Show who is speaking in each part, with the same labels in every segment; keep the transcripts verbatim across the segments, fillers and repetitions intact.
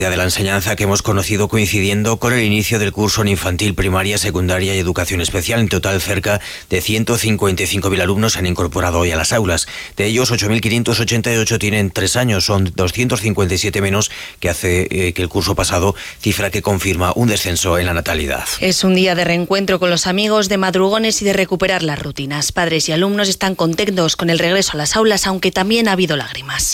Speaker 1: de la enseñanza que hemos conocido coincidiendo con el inicio del curso en infantil, primaria, secundaria y educación especial. En total, cerca de ciento cincuenta y cinco mil alumnos se han incorporado hoy a las aulas. De ellos, ocho mil quinientos ochenta y ocho tienen tres años, son doscientos cincuenta y siete menos que hace eh, que el curso pasado, cifra que confirma un descenso en la natalidad.
Speaker 2: Es un día de reencuentro con los amigos, de madrugones y de recuperar las rutinas. Padres y alumnos están contentos con el regreso a las aulas, aunque también ha habido lágrimas.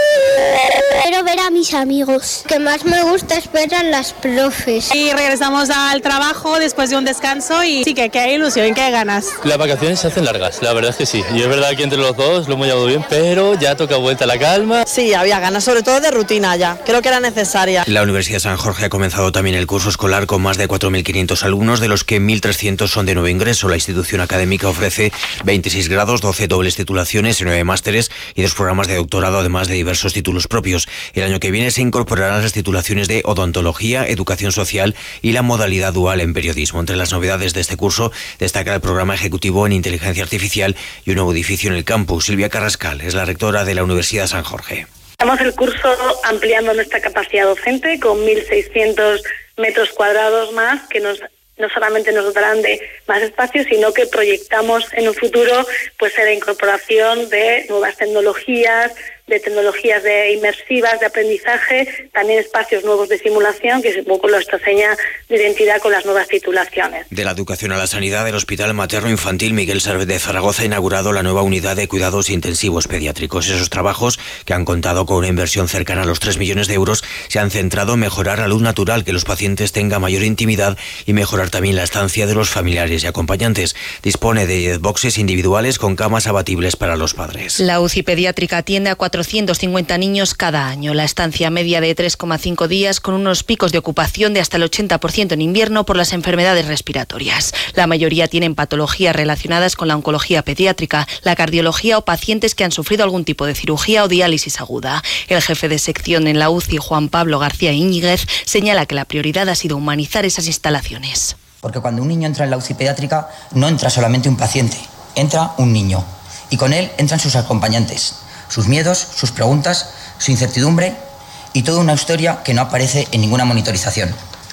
Speaker 3: Quiero ver a mis amigos. Lo que más me gusta es ver a las profes.
Speaker 4: Y regresamos al trabajo después de un descanso y sí que, que hay ilusión, que hay ganas.
Speaker 5: Las vacaciones se hacen largas, la verdad es que sí. Y es verdad que entre los dos lo hemos llevado bien, pero ya toca vuelta a la calma.
Speaker 6: Sí, había ganas, sobre todo de rutina ya. Creo que era necesaria.
Speaker 1: La Universidad de San Jorge ha comenzado también el curso escolar con más de cuatro mil quinientos alumnos, de los que mil trescientos son de nuevo ingreso. La institución académica ofrece veintiséis grados, doce dobles titulaciones y nueve másteres y dos programas de doctorado, además de diversos títulos propios. El año que viene se incorporarán las titulaciones de odontología, educación social y la modalidad dual en periodismo. Entre las novedades de este curso destaca el programa ejecutivo en inteligencia artificial y un nuevo edificio en el campus. Silvia Carrascal es la rectora de la Universidad de San Jorge.
Speaker 7: Estamos el curso ampliando nuestra capacidad docente con mil seiscientos metros cuadrados más, que nos no solamente nos dotarán de más espacio, sino que proyectamos en un futuro pues la incorporación de nuevas tecnologías, de tecnologías de inmersivas, de aprendizaje, también espacios nuevos de simulación, que es un poco nuestra seña de identidad con las nuevas titulaciones.
Speaker 1: De la educación a la sanidad, el Hospital Materno Infantil Miguel Servet de Zaragoza ha inaugurado la nueva unidad de cuidados intensivos pediátricos. Esos trabajos, que han contado con una inversión cercana a los tres millones de euros, se han centrado en mejorar la luz natural, que los pacientes tengan mayor intimidad y mejorar también la estancia de los familiares y acompañantes. Dispone de diez boxes individuales con camas abatibles para los padres.
Speaker 2: La U C I pediátrica atiende a cuatrocientos cincuenta niños cada año. La estancia media de tres coma cinco días, con unos picos de ocupación de hasta el ochenta por ciento en invierno por las enfermedades respiratorias. La mayoría tienen patologías relacionadas con la oncología pediátrica, la cardiología o pacientes que han sufrido algún tipo de cirugía o diálisis aguda. El jefe de sección en la U C I, Juan Pablo García Íñiguez, señala que la prioridad ha sido humanizar esas instalaciones.
Speaker 8: Porque cuando un niño entra en la U C I pediátrica, no entra solamente un paciente, entra un niño. Y con él entran sus acompañantes, sus miedos, sus preguntas, su incertidumbre y toda una historia que no aparece en ninguna monitorización.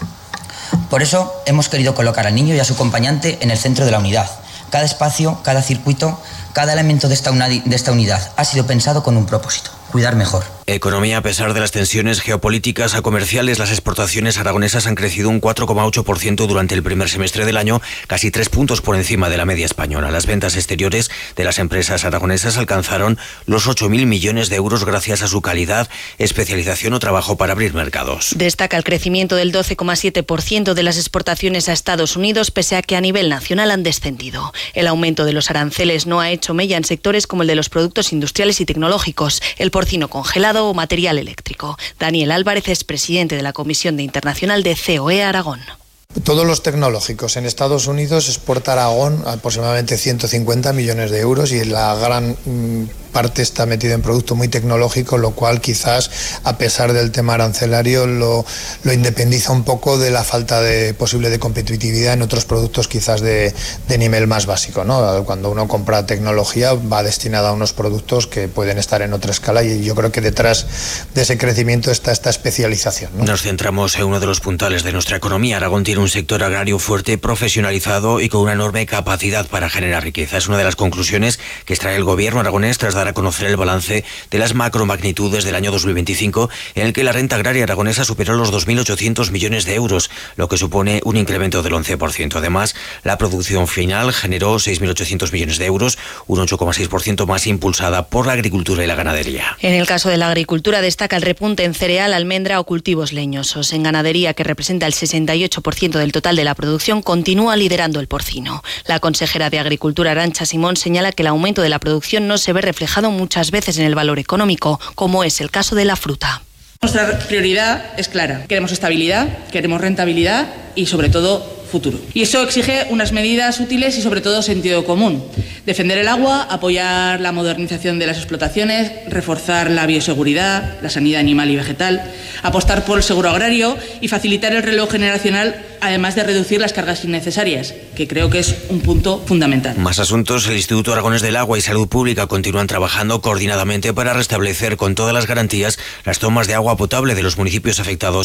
Speaker 8: Por eso hemos querido colocar al niño y a su acompañante en el centro de la unidad. Cada espacio, cada circuito, cada elemento de esta, una, de esta unidad ha sido pensado con un propósito: cuidar mejor.
Speaker 1: Economía. A pesar de las tensiones geopolíticas a comerciales, las exportaciones aragonesas han crecido un cuatro coma ocho por ciento durante el primer semestre del año, casi tres puntos por encima de la media española. Las ventas exteriores de las empresas aragonesas alcanzaron los ocho mil millones de euros gracias a su calidad, especialización o trabajo para abrir mercados.
Speaker 2: Destaca el crecimiento del doce coma siete por ciento de las exportaciones a Estados Unidos, pese a que a nivel nacional han descendido. El aumento de los aranceles no ha hecho mella en sectores como el de los productos industriales y tecnológicos, el porcino congelado o material eléctrico. Daniel Álvarez es presidente de la Comisión de Internacional de C O E Aragón.
Speaker 9: Todos los tecnológicos en Estados Unidos exporta a Aragón aproximadamente ciento cincuenta millones de euros y la gran mmm, parte está metida en producto muy tecnológico, lo cual quizás, a pesar del tema arancelario, lo, lo independiza un poco de la falta de posible de competitividad en otros productos quizás de, de nivel más básico, ¿no? Cuando uno compra tecnología va destinada a unos productos que pueden estar en otra escala y yo creo que detrás de ese crecimiento está esta especialización, ¿no?
Speaker 1: Nos centramos en uno de los puntales de nuestra economía. Aragón tiene un sector agrario fuerte, profesionalizado y con una enorme capacidad para generar riqueza. Es una de las conclusiones que extrae el gobierno aragonés tras dar a conocer el balance de las macromagnitudes del año dos mil veinticinco, en el que la renta agraria aragonesa superó los dos mil ochocientos millones de euros, lo que supone un incremento del once por ciento. Además, la producción final generó seis mil ochocientos millones de euros, un ocho coma seis por ciento más, impulsada por la agricultura y la ganadería.
Speaker 2: En el caso de la agricultura destaca el repunte en cereal, almendra o cultivos leñosos. En ganadería, que representa el sesenta y ocho por ciento del total de la producción, continúa liderando el porcino. La consejera de Agricultura, Arantxa Simón, señala que el aumento de la producción no se ve reflejado muchas veces en el valor económico, como es el caso de la fruta.
Speaker 10: Nuestra prioridad es clara. Queremos estabilidad, queremos rentabilidad y, sobre todo, futuro. Y eso exige unas medidas útiles y sobre todo sentido común. Defender el agua, apoyar la modernización de las explotaciones, reforzar la bioseguridad, la sanidad animal y vegetal, apostar por el seguro agrario y facilitar el relevo generacional, además de reducir las cargas innecesarias, que creo que es un punto fundamental.
Speaker 1: Más asuntos. El Instituto Aragonés del Agua y Salud Pública continúan trabajando coordinadamente para restablecer con todas las garantías las tomas de agua potable de los municipios afectados